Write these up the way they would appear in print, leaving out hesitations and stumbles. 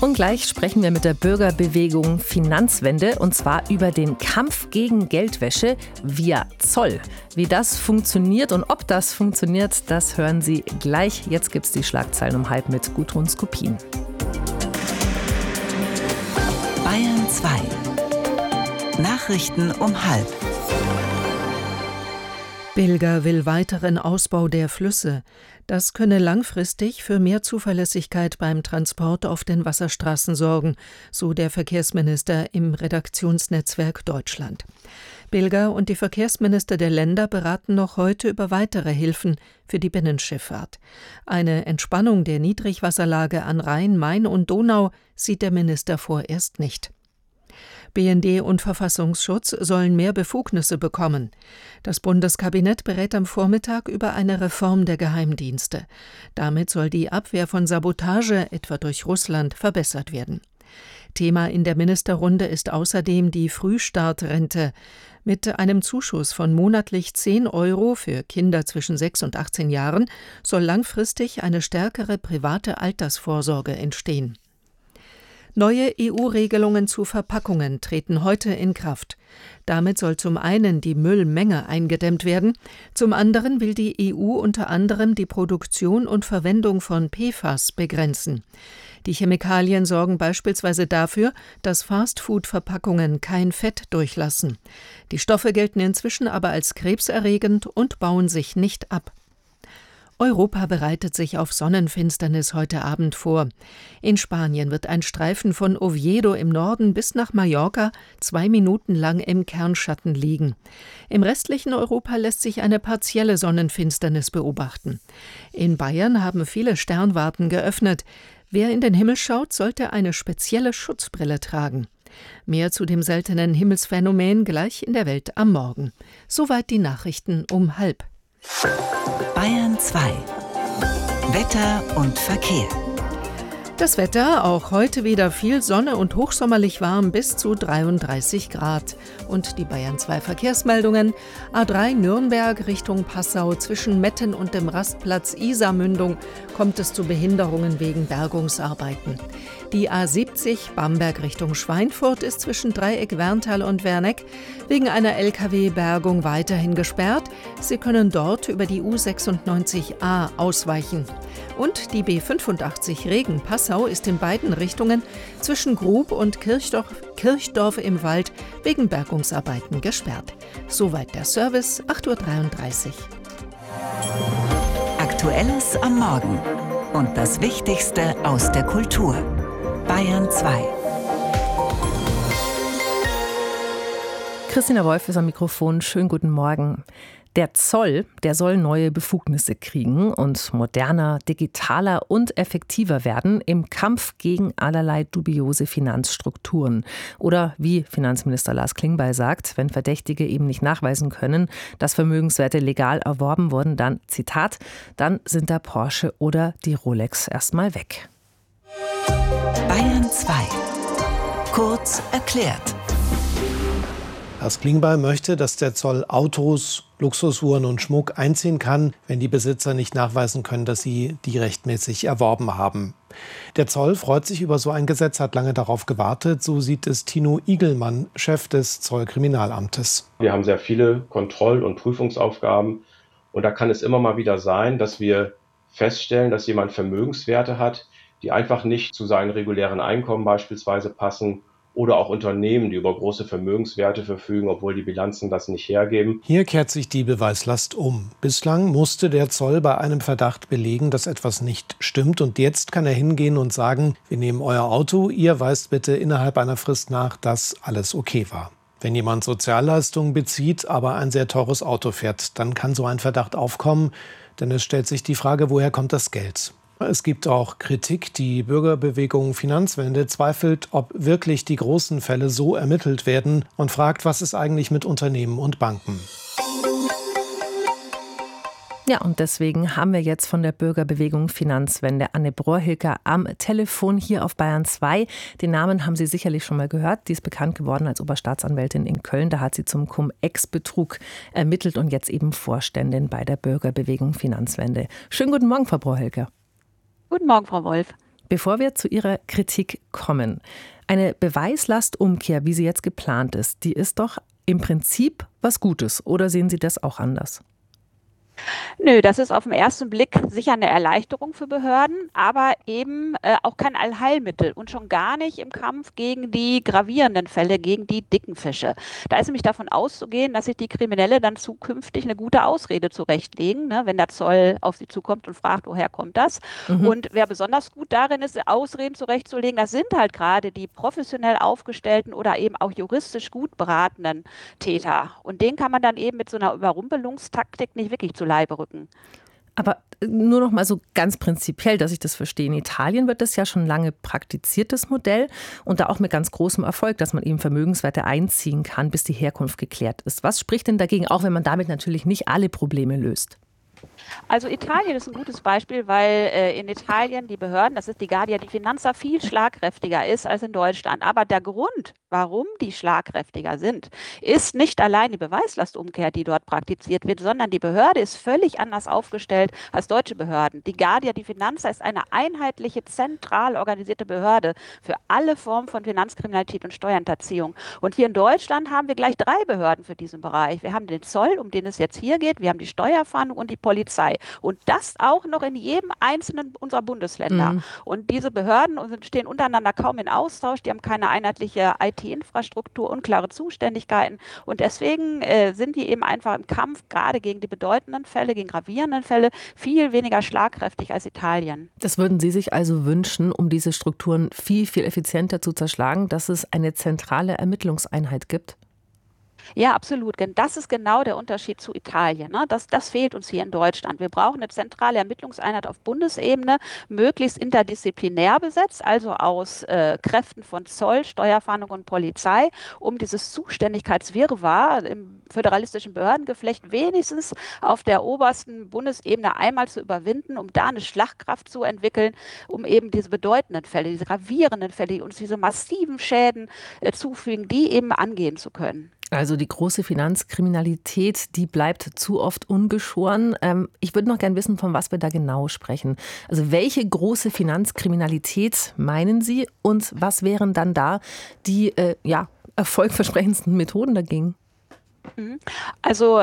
Und gleich sprechen wir mit der Bürgerbewegung Finanzwende und zwar über den Kampf gegen Geldwäsche via Zoll. Wie das funktioniert und ob das funktioniert, das hören Sie gleich. Jetzt gibt's die Schlagzeilen um halb mit Gudrun Skopin. Bayern 2. Nachrichten um halb. Bilger will weiteren Ausbau der Flüsse. Das könne langfristig für mehr Zuverlässigkeit beim Transport auf den Wasserstraßen sorgen, so der Verkehrsminister im Redaktionsnetzwerk Deutschland. Bilger und die Verkehrsminister der Länder beraten noch heute über weitere Hilfen für die Binnenschifffahrt. Eine Entspannung der Niedrigwasserlage an Rhein, Main und Donau sieht der Minister vorerst nicht. BND und Verfassungsschutz sollen mehr Befugnisse bekommen. Das Bundeskabinett berät am Vormittag über eine Reform der Geheimdienste. Damit soll die Abwehr von Sabotage, etwa durch Russland, verbessert werden. Thema in der Ministerrunde ist außerdem die Frühstartrente. Mit einem Zuschuss von monatlich 10 € für Kinder zwischen 6 und 18 Jahren soll langfristig eine stärkere private Altersvorsorge entstehen. Neue EU-Regelungen zu Verpackungen treten heute in Kraft. Damit soll zum einen die Müllmenge eingedämmt werden, zum anderen will die EU unter anderem die Produktion und Verwendung von PFAS begrenzen. Die Chemikalien sorgen beispielsweise dafür, dass Fastfood-Verpackungen kein Fett durchlassen. Die Stoffe gelten inzwischen aber als krebserregend und bauen sich nicht ab. Europa bereitet sich auf Sonnenfinsternis heute Abend vor. In Spanien wird ein Streifen von Oviedo im Norden bis nach Mallorca 2 Minuten lang im Kernschatten liegen. Im restlichen Europa lässt sich eine partielle Sonnenfinsternis beobachten. In Bayern haben viele Sternwarten geöffnet. Wer in den Himmel schaut, sollte eine spezielle Schutzbrille tragen. Mehr zu dem seltenen Himmelsphänomen gleich in der Welt am Morgen. Soweit die Nachrichten um halb. Bayern 2. Wetter und Verkehr. Das Wetter, auch heute wieder viel Sonne und hochsommerlich warm bis zu 33 Grad. Und die Bayern 2 Verkehrsmeldungen. A3 Nürnberg Richtung Passau zwischen Metten und dem Rastplatz Isarmündung kommt es zu Behinderungen wegen Bergungsarbeiten. Die A70 Bamberg Richtung Schweinfurt ist zwischen Dreieck Werntal und Werneck wegen einer Lkw-Bergung weiterhin gesperrt. Sie können dort über die U96a ausweichen. Und die B85 Regen-Passau ist in beiden Richtungen zwischen Grub und Kirchdorf im Wald wegen Bergungsarbeiten gesperrt. Soweit der Service, 8:33 Uhr. Aktuelles am Morgen und das Wichtigste aus der Kultur. Bayern 2. Christina Wolf ist am Mikrofon. Schönen guten Morgen. Der Zoll, der soll neue Befugnisse kriegen und moderner, digitaler und effektiver werden im Kampf gegen allerlei dubiose Finanzstrukturen. Oder wie Finanzminister Lars Klingbeil sagt, wenn Verdächtige eben nicht nachweisen können, dass Vermögenswerte legal erworben wurden, dann, Zitat, dann sind der Porsche oder die Rolex erstmal weg. Bayern 2. Kurz erklärt. Lars Klingbeil möchte, dass der Zoll Autos, Luxusuhren und Schmuck einziehen kann, wenn die Besitzer nicht nachweisen können, dass sie die rechtmäßig erworben haben. Der Zoll freut sich über so ein Gesetz, hat lange darauf gewartet. So sieht es Tino Igelmann, Chef des Zollkriminalamtes. Wir haben sehr viele Kontroll- und Prüfungsaufgaben. Und da kann es immer mal wieder sein, dass wir feststellen, dass jemand Vermögenswerte hat, die einfach nicht zu seinen regulären Einkommen beispielsweise passen. Oder auch Unternehmen, die über große Vermögenswerte verfügen, obwohl die Bilanzen das nicht hergeben. Hier kehrt sich die Beweislast um. Bislang musste der Zoll bei einem Verdacht belegen, dass etwas nicht stimmt. Und jetzt kann er hingehen und sagen, wir nehmen euer Auto, ihr weist bitte innerhalb einer Frist nach, dass alles okay war. Wenn jemand Sozialleistungen bezieht, aber ein sehr teures Auto fährt, dann kann so ein Verdacht aufkommen. Denn es stellt sich die Frage, woher kommt das Geld? Es gibt auch Kritik. Die Bürgerbewegung Finanzwende zweifelt, ob wirklich die großen Fälle so ermittelt werden und fragt, was ist eigentlich mit Unternehmen und Banken? Ja, und deswegen haben wir jetzt von der Bürgerbewegung Finanzwende Anne Brohrhilker am Telefon hier auf Bayern 2. Den Namen haben Sie sicherlich schon mal gehört. Die ist bekannt geworden als Oberstaatsanwältin in Köln. Da hat sie zum Cum-Ex-Betrug ermittelt und jetzt eben Vorständin bei der Bürgerbewegung Finanzwende. Schönen guten Morgen, Frau Brohrhilker. Guten Morgen, Frau Wolf. Bevor wir zu Ihrer Kritik kommen, eine Beweislastumkehr, wie sie jetzt geplant ist, die ist doch im Prinzip was Gutes. Oder sehen Sie das auch anders? Nö, das ist auf den ersten Blick sicher eine Erleichterung für Behörden, aber eben auch kein Allheilmittel und schon gar nicht im Kampf gegen die gravierenden Fälle, gegen die dicken Fische. Da ist nämlich davon auszugehen, dass sich die Kriminelle dann zukünftig eine gute Ausrede zurechtlegen, ne, wenn der Zoll auf sie zukommt und fragt, woher kommt das? Und wer besonders gut darin ist, Ausreden zurechtzulegen, das sind halt gerade die professionell aufgestellten oder eben auch juristisch gut beratenden Täter. Und denen kann man dann eben mit so einer Überrumpelungstaktik nicht wirklich zu Leibe rücken. Aber nur noch mal so ganz prinzipiell, dass ich das verstehe. In Italien wird das ja schon lange praktiziert, das Modell, und da auch mit ganz großem Erfolg, dass man eben Vermögenswerte einziehen kann, bis die Herkunft geklärt ist. Was spricht denn dagegen, auch wenn man damit natürlich nicht alle Probleme löst? Also Italien ist ein gutes Beispiel, weil in Italien die Behörden, das ist die Guardia di Finanza, viel schlagkräftiger ist als in Deutschland. Aber der Grund, warum die schlagkräftiger sind, ist nicht allein die Beweislastumkehr, die dort praktiziert wird, sondern die Behörde ist völlig anders aufgestellt als deutsche Behörden. Die Guardia di Finanza ist eine einheitliche, zentral organisierte Behörde für alle Formen von Finanzkriminalität und Steuerhinterziehung. Und hier in Deutschland haben wir gleich 3 Behörden für diesen Bereich. Wir haben den Zoll, um den es jetzt hier geht, wir haben die Steuerfahndung und die Polizei. Und das auch noch in jedem einzelnen unserer Bundesländer. Und diese Behörden stehen untereinander kaum in Austausch, die haben keine einheitliche IT-Infrastruktur, unklare Zuständigkeiten. Und deswegen sind die eben einfach im Kampf, gerade gegen die bedeutenden Fälle, gegen gravierenden Fälle, viel weniger schlagkräftig als Italien. Das würden Sie sich also wünschen, um diese Strukturen viel, viel effizienter zu zerschlagen, dass es eine zentrale Ermittlungseinheit gibt? Ja, absolut. Das ist genau der Unterschied zu Italien. Ne? Das fehlt uns hier in Deutschland. Wir brauchen eine zentrale Ermittlungseinheit auf Bundesebene, möglichst interdisziplinär besetzt, also aus Kräften von Zoll, Steuerfahndung und Polizei, um dieses Zuständigkeitswirrwarr im föderalistischen Behördengeflecht wenigstens auf der obersten Bundesebene einmal zu überwinden, um da eine Schlagkraft zu entwickeln, um eben diese bedeutenden Fälle, diese gravierenden Fälle, die uns diese massiven Schäden zufügen, die eben angehen zu können. Also die große Finanzkriminalität, die bleibt zu oft ungeschoren. Ich würde noch gerne wissen, von was wir da genau sprechen. Also welche große Finanzkriminalität meinen Sie und was wären dann da die erfolgversprechendsten Methoden dagegen? Also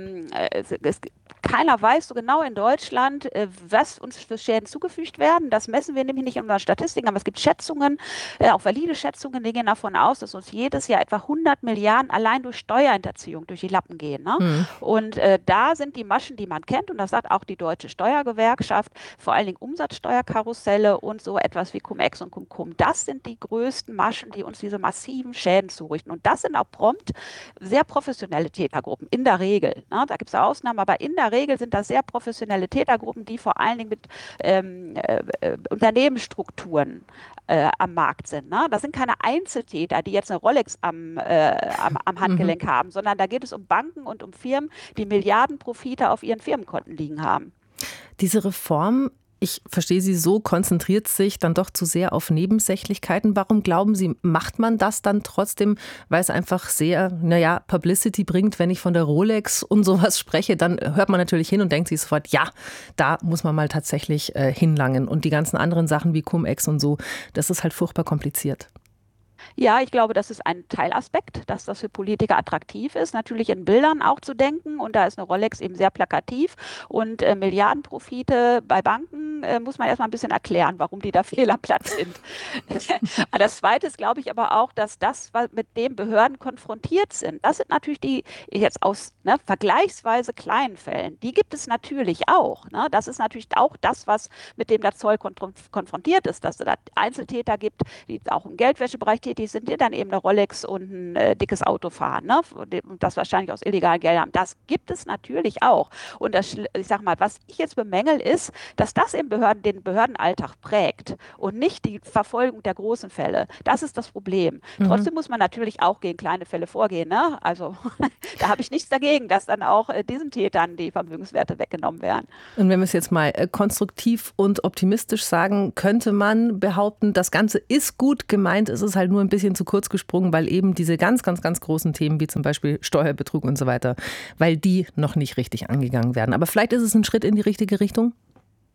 keiner weiß so genau in Deutschland, was uns für Schäden zugefügt werden. Das messen wir nämlich nicht in unseren Statistiken, aber es gibt Schätzungen, auch valide Schätzungen, die gehen davon aus, dass uns jedes Jahr etwa 100 Milliarden allein durch Steuerhinterziehung durch die Lappen gehen. Ne? Und da sind die Maschen, die man kennt, und das sagt auch die Deutsche Steuergewerkschaft, vor allen Dingen Umsatzsteuerkarusselle und so etwas wie Cum-Ex und Cum-Cum. Das sind die größten Maschen, die uns diese massiven Schäden zurichten. Und das sind auch prompt sehr professionelle Tätergruppen, in der Regel. Ne? Da gibt es Ausnahmen, aber in der Regel sind das sehr professionelle Tätergruppen, die vor allen Dingen mit Unternehmensstrukturen am Markt sind. Ne? Das sind keine Einzeltäter, die jetzt eine Rolex am Handgelenk haben, sondern da geht es um Banken und um Firmen, die Milliardenprofite auf ihren Firmenkonten liegen haben. Diese Reform, ich verstehe Sie so, konzentriert sich dann doch zu sehr auf Nebensächlichkeiten. Warum glauben Sie, macht man das dann trotzdem? Weil es einfach sehr, Publicity bringt. Wenn ich von der Rolex und sowas spreche, dann hört man natürlich hin und denkt sich sofort, ja, da muss man mal tatsächlich hinlangen. Und die ganzen anderen Sachen wie Cum-Ex und so, das ist halt furchtbar kompliziert. Ja, ich glaube, das ist ein Teilaspekt, dass das für Politiker attraktiv ist, natürlich in Bildern auch zu denken. Und da ist eine Rolex eben sehr plakativ. Und Milliardenprofite bei Banken muss man erstmal ein bisschen erklären, warum die da fehl am Platz sind. Das Zweite ist, glaube ich, aber auch, dass das, mit dem Behörden konfrontiert sind, das sind natürlich die jetzt aus vergleichsweise kleinen Fällen, die gibt es natürlich auch. Ne? Das ist natürlich auch das, was mit dem der Zoll konfrontiert ist, dass es da Einzeltäter gibt, die auch im Geldwäschebereich tätig sind, die dann eben eine Rolex und ein dickes Auto fahren, ne? Und das wahrscheinlich aus illegalen Geldern haben. Das gibt es natürlich auch. Und das, ich sag mal, was ich jetzt bemängel, ist, dass das den Behördenalltag prägt und nicht die Verfolgung der großen Fälle. Das ist das Problem. Trotzdem muss man natürlich auch gegen kleine Fälle vorgehen. Ne? Also da habe ich nichts dagegen, dass dann auch diesen Tätern die Vermögenswerte weggenommen werden. Und wenn wir es jetzt mal konstruktiv und optimistisch sagen, könnte man behaupten, das Ganze ist gut gemeint, es ist halt nur ein bisschen zu kurz gesprungen, weil eben diese ganz, ganz, ganz großen Themen wie zum Beispiel Steuerbetrug und so weiter, weil die noch nicht richtig angegangen werden. Aber vielleicht ist es ein Schritt in die richtige Richtung?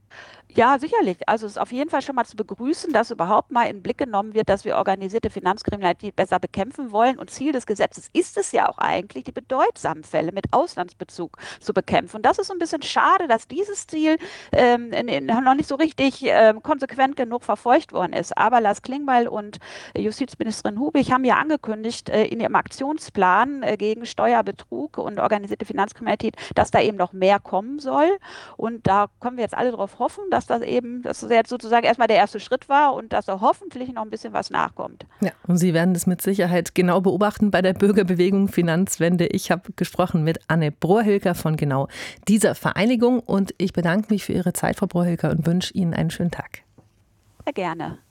Ja, sicherlich. Also es ist auf jeden Fall schon mal zu begrüßen, dass überhaupt mal in den Blick genommen wird, dass wir organisierte Finanzkriminalität besser bekämpfen wollen. Und Ziel des Gesetzes ist es ja auch eigentlich, die bedeutsamen Fälle mit Auslandsbezug zu bekämpfen. Und das ist so ein bisschen schade, dass dieses Ziel noch nicht so richtig konsequent genug verfolgt worden ist. Aber Lars Klingbeil und Justizministerin Hubig haben ja angekündigt in ihrem Aktionsplan gegen Steuerbetrug und organisierte Finanzkriminalität, dass da eben noch mehr kommen soll. Und da können wir jetzt alle darauf hoffen, dass das jetzt sozusagen erstmal der erste Schritt war und dass da hoffentlich noch ein bisschen was nachkommt. Ja, und Sie werden das mit Sicherheit genau beobachten bei der Bürgerbewegung Finanzwende. Ich habe gesprochen mit Anne Brohilker von genau dieser Vereinigung und ich bedanke mich für Ihre Zeit, Frau Brohilker, und wünsche Ihnen einen schönen Tag. Sehr gerne.